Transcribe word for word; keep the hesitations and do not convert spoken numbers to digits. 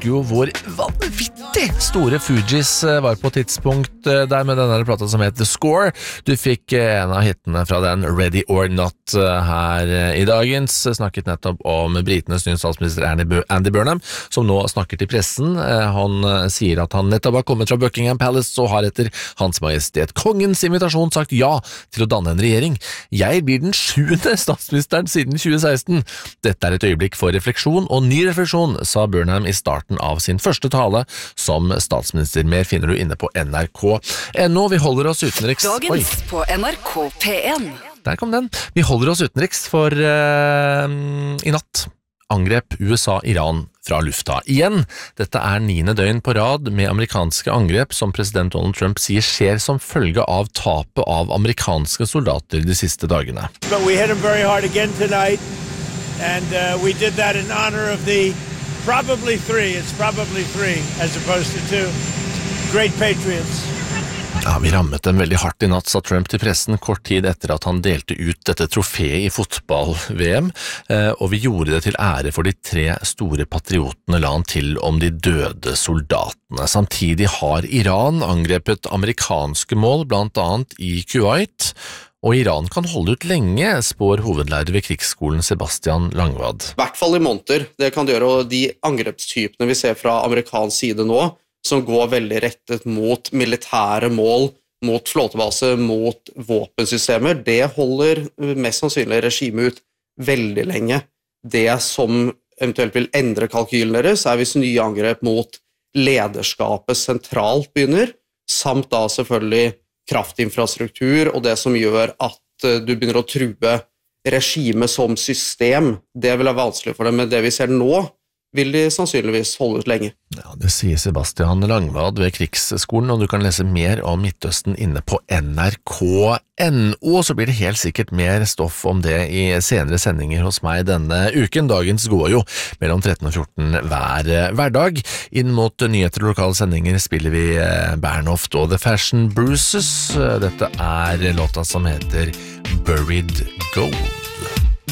husker jo hvor vanvittig store Fugees var på tidspunkt der med denne plata som heter The Score. Du fikk en av hittene fra den, Ready or Not, her i dagens. Snakket nettopp om britenes nye statsminister Andy Burnham, som nå snakker til pressen. Han sier at han nettopp har kommet fra Buckingham Palace og har etter Hans Majestet Kongens invitasjon sagt ja til å danne en regjering. Jeg blir den sjuende statsministeren siden tjue seksten. Dette er et øyeblikk for refleksjon og ny refleksjon, sa Burnham i starten av sin første tale som statsminister. Mer finner du inne på N R K punktum N O. Vi holder oss utenriks. Dagens Oi. På N R K P en. Der kom den. Vi holder oss utenriks, for uh, i natt angrep U S A Iran fra lufta igjen. Dette er niende døgn på rad med amerikanske angrep som president Donald Trump sier skjer som følge av tapet av amerikanske soldater de siste dagene. But we hit them very hard again tonight, and uh, we did that in honor of the probably three, it's probably three as opposed to two great patriots. Ja, vi rammet dem veldig hardt i natt, sa Trump til pressen kort tid etter at han delte ut dette trofeet i fotball-V M, og vi gjorde det til ære for de tre store patriotene, la han til om de døde soldatene. Samtidig har Iran angrepet amerikanske mål, blant annet i Kuwait, og Iran kan holde ut lenge, spår hovedlærer ved krigsskolen Sebastian Langvad. I hvert fall i måneder, det kan det gjøre, og de angrepstypene vi ser fra amerikansk side nå, som går veldig rettet mot militære mål, mot flåtebase, mot våpensystemer, det holder mest sannsynlig regimet ut veldig lenge. Det som eventuelt vil endre kalkylen deres, er hvis nye angrep mot lederskapet sentralt begynner, samt da selvfølgelig kraftinfrastruktur, og det som gjør at du begynner å true regimet som system. Det vil være vanskelig for dem, men det vi ser nå, vil de sannsynligvis holde ut lenge. Ja, det sier Sebastian Langvad ved krigsskolen, og du kan lese mer om Midtøsten inne på N R K punktum N O, så blir det helt sikkert mer stoff om det i senere sendinger hos meg denne uken. Dagens går jo mellom tretten og fjorten hver hverdag. Inn mot nyheter og lokale sendinger spiller vi Bernhoft og The Fashion Bruises. Dette er låta som heter Buried Gold.